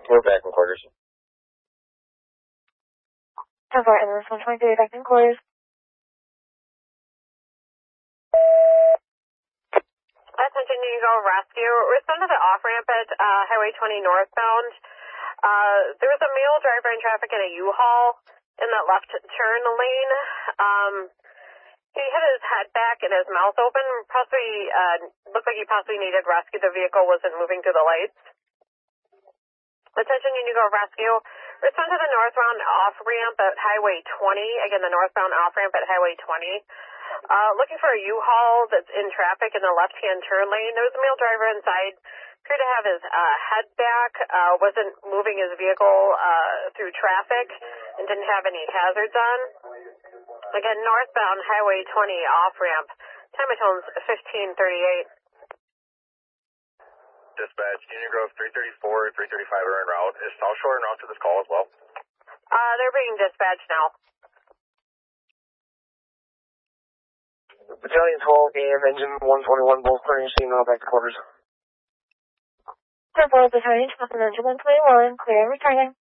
We're back in quarters. 10-4, Emirates 123, back in quarters. Attention, Eagle Rescue. Respond to the off-ramp at Highway 20 northbound. There was a male driver in traffic in a U-Haul in that left turn lane. He had his head back and his mouth open. Possibly, looked like he possibly needed rescue. The vehicle wasn't moving through the lights. Attention, Unigo Rescue. Respond to the northbound off-ramp at Highway 20. Again, the northbound off-ramp at Highway 20. Looking for a U-Haul that's in traffic in the left-hand turn lane. There was a male driver inside. Appeared to have his head back. Wasn't moving his vehicle through traffic and didn't have any hazards on. Again, northbound Highway 20 off-ramp. Time of tone's 15:38. Dispatch, Union Grove 334, 335 are en route. Is South Shore en route to this call as well? They're being dispatched now. Battalion 12, AM, engine 121, both clearing, now back to quarters. 10-4, Battalion 12, engine 121, clear and returning.